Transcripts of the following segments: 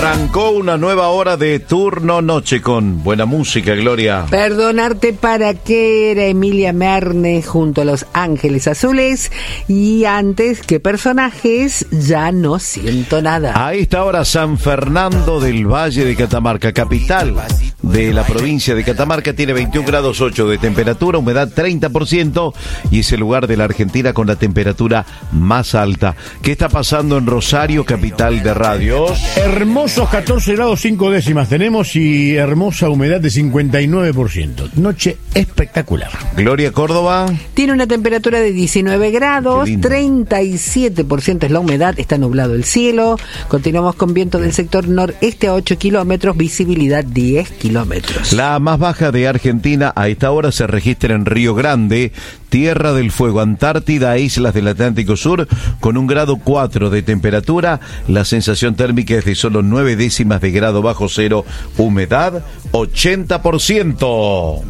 Arrancó una nueva hora de turno noche con buena música, Gloria. Perdonarte para qué era Emilia Mernes junto a Los Ángeles Azules. Y antes que personajes, ya no siento nada. A esta hora San Fernando del Valle de Catamarca, capital de la provincia de Catamarca, tiene 21 grados 8 de temperatura, humedad 30% y es el lugar de la Argentina con la temperatura más alta. ¿Qué está pasando en Rosario, capital de radios? Hermosos 14 grados 5 décimas tenemos y hermosa humedad de 59%. Noche espectacular. Gloria, Córdoba. Tiene una temperatura de 19 grados, 37% es la humedad, está nublado el cielo. Continuamos con viento del sector noreste a 8 kilómetros, visibilidad 10 kilómetros. La más baja de Argentina a esta hora se registra en Río Grande, Tierra del Fuego, Antártida e islas del Atlántico Sur, con 1 grado 4 de temperatura. La sensación térmica es de solo 9 décimas de grado bajo cero, humedad 80%.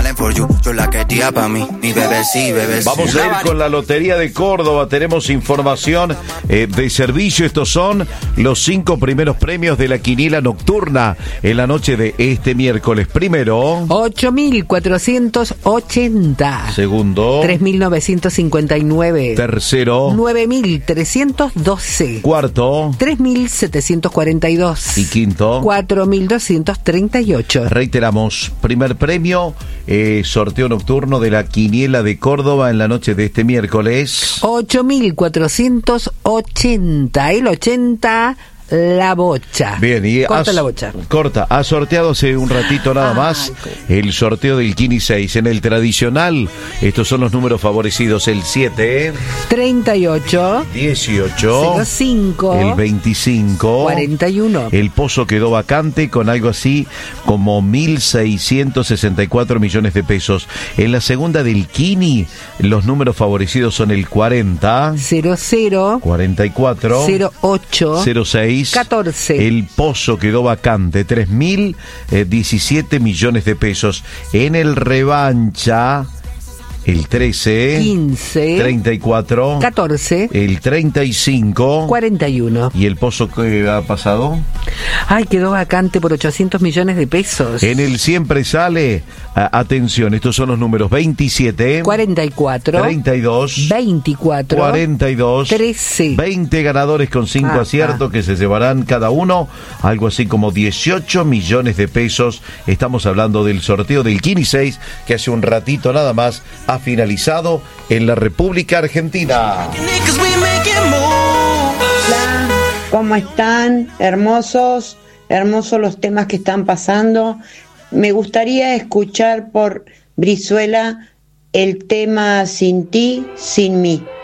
Vamos a ir con la Lotería de Córdoba. Tenemos información de servicio. Estos son los 5 primeros premios de la quiniela nocturna en la noche de este miércoles. Primero, 8.480. Segundo, 3.959. Tercero, 9.312. Cuarto, 3.742. Y quinto, 4.238. Reiteramos, primer premio, sorteo nocturno de la quiniela de Córdoba en la noche de este miércoles. 8.480. El 80... La bocha. Bien, y corta la bocha. Corta. Ha sorteado hace un ratito nada más el sorteo del Kini 6. En el tradicional, estos son los números favorecidos: el 7, 38, 18, 05, el 25, 41. El pozo quedó vacante con algo así como 1.664 millones de pesos. En la segunda del Kini, los números favorecidos son el 40, 00, 44, 08, 06, 14. El pozo quedó vacante, 3.017 millones de pesos. En el revancha, el 13, 15, 34, 14, el 35, 41. ¿Y el pozo que ha pasado? Ay, quedó vacante por 800 millones de pesos. En el siempre sale, atención, estos son los números: 27, 44, 32, 24, 42, 13. 20 ganadores con 5 aciertos que se llevarán cada uno algo así como 18 millones de pesos. Estamos hablando del sorteo del Kini 6, que hace un ratito nada más ha finalizado en la República Argentina. Hola, ¿cómo están? Hermosos los temas que están pasando. Me gustaría escuchar por Brizuela el tema Sin ti, sin mí.